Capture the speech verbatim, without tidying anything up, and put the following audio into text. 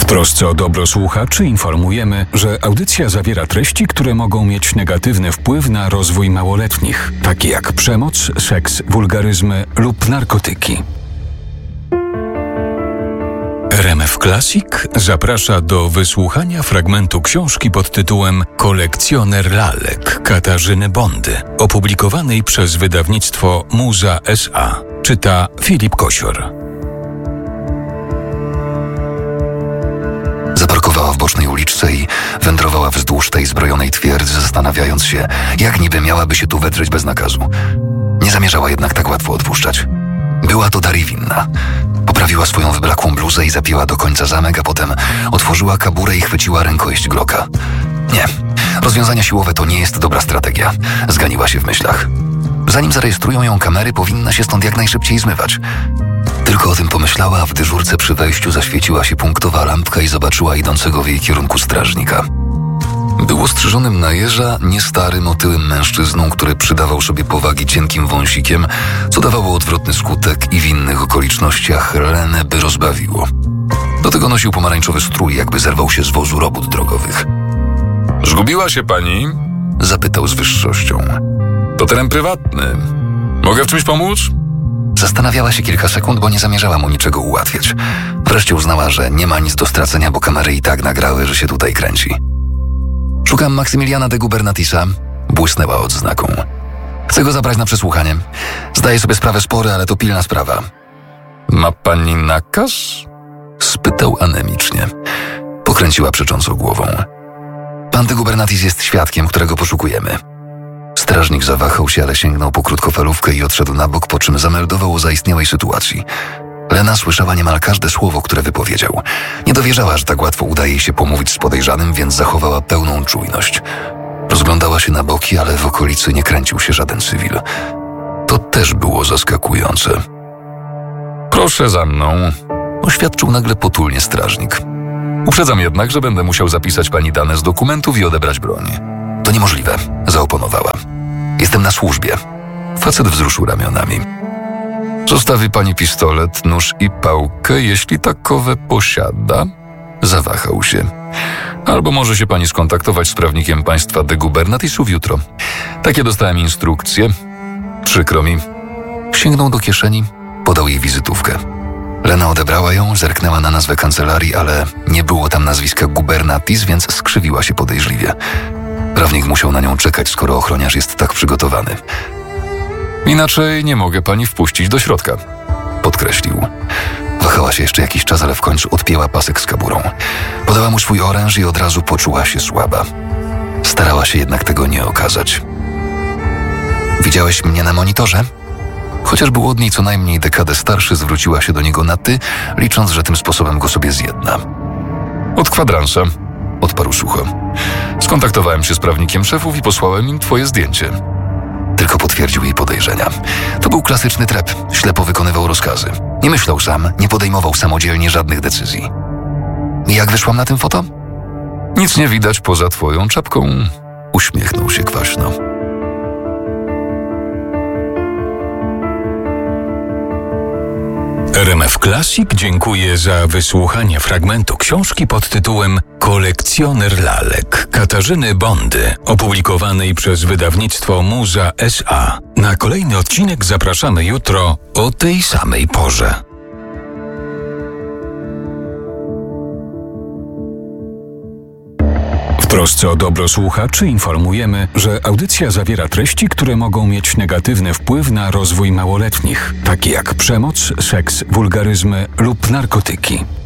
trosce o dobro słuchaczy informujemy, że audycja zawiera treści, które mogą mieć negatywny wpływ na rozwój małoletnich, takie jak przemoc, seks, wulgaryzmy lub narkotyki. R M F Classic zaprasza do wysłuchania fragmentu książki pod tytułem Kolekcjoner lalek Katarzyny Bondy, opublikowanej przez wydawnictwo Muza S A. Czyta Filip Kosior. Zaparkowała w bocznej uliczce i wędrowała wzdłuż tej zbrojonej twierdzy, zastanawiając się, jak niby miałaby się tu wedrzeć bez nakazu. Nie zamierzała jednak tak łatwo odpuszczać. Była to Dari winna. Poprawiła swoją wyblakłą bluzę i zapięła do końca zamek, a potem otworzyła kaburę i chwyciła rękojeść Glocka. Nie, rozwiązania siłowe to nie jest dobra strategia. Zganiła się w myślach. Zanim zarejestrują ją kamery, powinna się stąd jak najszybciej zmywać. Tylko o tym pomyślała, a w dyżurce przy wejściu zaświeciła się punktowa lampka i zobaczyła idącego w jej kierunku strażnika. Był ostrzyżonym na jeża, nie starym, otyłym mężczyzną, który przydawał sobie powagi cienkim wąsikiem, co dawało odwrotny skutek i w innych okolicznościach Lenę by rozbawiło. Do tego nosił pomarańczowy strój, jakby zerwał się z wozu robót drogowych. Zgubiła się pani? Zapytał z wyższością. To teren prywatny. Mogę w czymś pomóc? Zastanawiała się kilka sekund, bo nie zamierzała mu niczego ułatwiać. Wreszcie uznała, że nie ma nic do stracenia, bo kamery i tak nagrały, że się tutaj kręci. Szukam Maksymiliana de Gubernatisa. Błysnęła odznaką. Chcę go zabrać na przesłuchanie. Zdaję sobie sprawę spory, ale to pilna sprawa. Ma pani nakaz? Spytał anemicznie. Pokręciła przecząco głową. Pan de Gubernatis jest świadkiem, którego poszukujemy. Strażnik zawahał się, ale sięgnął po krótkofalówkę i odszedł na bok, po czym zameldował o zaistniałej sytuacji. Lena słyszała niemal każde słowo, które wypowiedział. Nie dowierzała, że tak łatwo uda jej się pomówić z podejrzanym, więc zachowała pełną czujność. Rozglądała się na boki, ale w okolicy nie kręcił się żaden cywil. To też było zaskakujące. Proszę za mną, oświadczył nagle potulnie strażnik. Uprzedzam jednak, że będę musiał zapisać pani dane z dokumentów i odebrać broń. To niemożliwe, zaoponowała. Jestem na służbie. Facet wzruszył ramionami. Zostawi pani pistolet, nóż i pałkę, jeśli takowe posiada? Zawahał się. Albo może się pani skontaktować z prawnikiem państwa de Gubernatisów jutro. Takie dostałem instrukcje. Przykro mi. Sięgnął do kieszeni, podał jej wizytówkę. Lena odebrała ją, zerknęła na nazwę kancelarii, ale nie było tam nazwiska Gubernatis, więc skrzywiła się podejrzliwie. Prawnik musiał na nią czekać, skoro ochroniarz jest tak przygotowany. Inaczej nie mogę pani wpuścić do środka, podkreślił. Wahała się jeszcze jakiś czas, ale w końcu odpięła pasek z kaburą. Podała mu swój oręż i od razu poczuła się słaba. Starała się jednak tego nie okazać. Widziałeś mnie na monitorze? Chociaż był od niej co najmniej dekadę starszy, zwróciła się do niego na ty, licząc, że tym sposobem go sobie zjedna. Od kwadransa, odparł sucho. Skontaktowałem się z prawnikiem szefów i posłałem im twoje zdjęcie. Tylko potwierdził jej podejrzenia. To był klasyczny trep. Ślepo wykonywał rozkazy. Nie myślał sam, nie podejmował samodzielnie żadnych decyzji. I jak wyszłam na tym foto? Nic nie widać poza twoją czapką. Uśmiechnął się kwaśno. R M F Classic dziękuję za wysłuchanie fragmentu książki pod tytułem Kolekcjoner lalek Katarzyny Bondy, opublikowanej przez wydawnictwo Muza S A. Na kolejny odcinek zapraszamy jutro o tej samej porze. W trosce o dobro słuchaczy informujemy, że audycja zawiera treści, które mogą mieć negatywny wpływ na rozwój małoletnich, takie jak przemoc, seks, wulgaryzmy lub narkotyki.